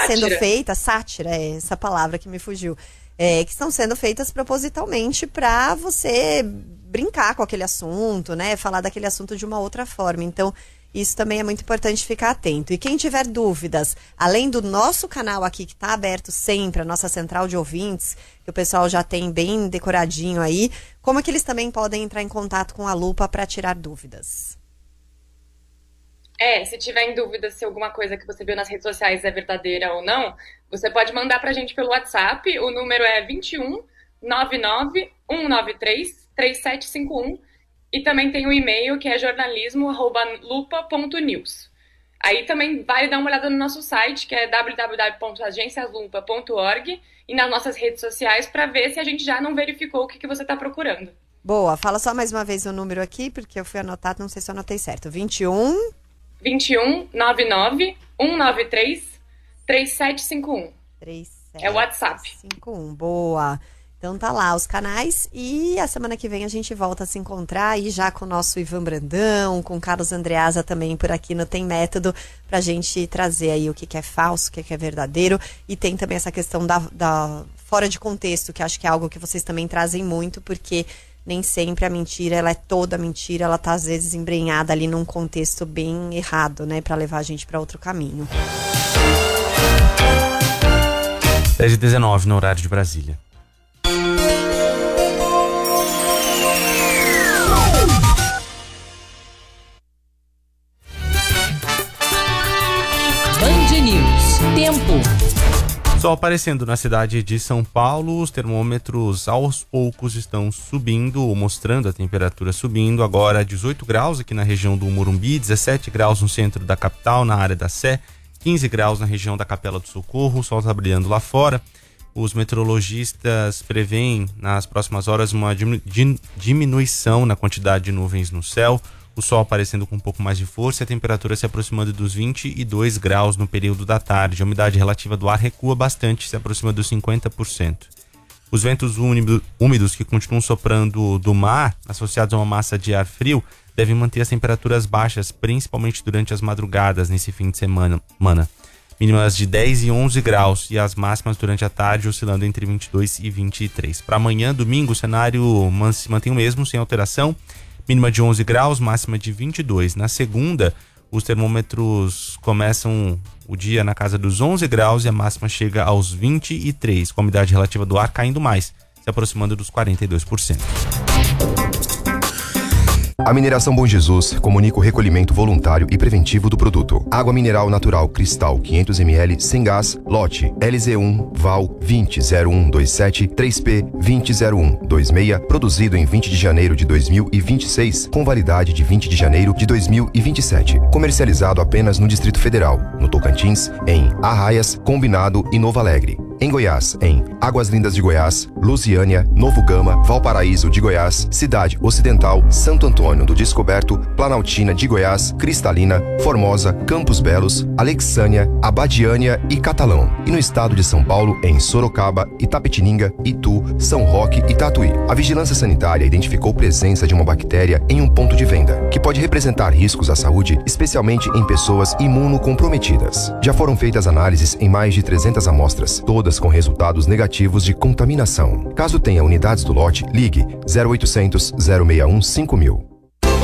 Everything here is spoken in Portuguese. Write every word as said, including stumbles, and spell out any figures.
sendo feitas, sátira é essa palavra que me fugiu, é, que estão sendo feitas propositalmente para você brincar com aquele assunto, né? Falar daquele assunto de uma outra forma. Então, isso também é muito importante ficar atento. E quem tiver dúvidas, além do nosso canal aqui, que está aberto sempre, a nossa central de ouvintes, que o pessoal já tem bem decoradinho aí, como é que eles também podem entrar em contato com a Lupa para tirar dúvidas? É, se tiver em dúvida se alguma coisa que você viu nas redes sociais é verdadeira ou não, você pode mandar pra gente pelo WhatsApp. O número é vinte e um, nove nove, um nove três, três sete cinco um. E também tem o e-mail, que é jornalismo arroba lupa ponto news. Aí também vale dar uma olhada no nosso site, que é w w w ponto agências lupa ponto org, e nas nossas redes sociais para ver se a gente já não verificou o que, que você está procurando. Boa, fala só mais uma vez o número aqui, porque eu fui anotado, não sei se eu anotei certo. vinte e um... vinte e um, nove nove, um nove três, três sete cinco um. três sete É o WhatsApp. cinco um, boa. Então tá lá os canais e a semana que vem a gente volta a se encontrar aí já com o nosso Ivan Brandão, com o Carlos Andreasa também por aqui no Tem Método, pra gente trazer aí o que, que é falso, o que, que é verdadeiro, e tem também essa questão da, da fora de contexto, que acho que é algo que vocês também trazem muito, porque nem sempre a mentira, ela é toda mentira, ela tá às vezes embrenhada ali num contexto bem errado, né, pra levar a gente pra outro caminho. dez e dezenove no horário de Brasília. Band News. Tempo. Sol aparecendo na cidade de São Paulo, os termômetros aos poucos estão subindo, mostrando a temperatura subindo. Agora dezoito graus aqui na região do Morumbi, dezessete graus no centro da capital, na área da Sé, quinze graus na região da Capela do Socorro, o sol está brilhando lá fora. Os meteorologistas preveem nas próximas horas uma diminuição na quantidade de nuvens no céu, o sol aparecendo com um pouco mais de força e a temperatura se aproximando dos vinte e dois graus no período da tarde. A umidade relativa do ar recua bastante, se aproxima dos cinquenta por cento. Os ventos úmidos que continuam soprando do mar, associados a uma massa de ar frio, devem manter as temperaturas baixas, principalmente durante as madrugadas nesse fim de semana. Mínimas de dez e onze graus e as máximas durante a tarde oscilando entre vinte e dois e vinte e três. Para amanhã, domingo, o cenário se mantém o mesmo, sem alteração. Mínima de onze graus, máxima de vinte e dois. Na segunda, os termômetros começam o dia na casa dos onze graus e a máxima chega aos vinte e três, com a umidade relativa do ar caindo mais, se aproximando dos quarenta e dois por cento. A Mineração Bom Jesus comunica o recolhimento voluntário e preventivo do produto. Água mineral natural Cristal quinhentos mililitros sem gás, lote L Z um Val vinte zero um dois sete três P vinte zero um dois seis, produzido em vinte de janeiro de dois mil e vinte e seis, com validade de vinte de janeiro de dois mil e vinte e sete. Comercializado apenas no Distrito Federal, no Tocantins, em Arraias, Combinado e Novo Alegre. Em Goiás, em Águas Lindas de Goiás, Lusiânia, Novo Gama, Valparaíso de Goiás, Cidade Ocidental, Santo Antônio do Descoberto, Planaltina de Goiás, Cristalina, Formosa, Campos Belos, Alexânia, Abadiânia e Catalão. E no estado de São Paulo, em Sorocaba, Itapetininga, Itu, São Roque e Tatuí. A Vigilância Sanitária identificou presença de uma bactéria em um ponto de venda, que pode representar riscos à saúde, especialmente em pessoas imunocomprometidas. Já foram feitas análises em mais de trezentas amostras, todas com resultados negativos de contaminação. Caso tenha unidades do lote, ligue zero oitocentos, zero seis um cinco mil.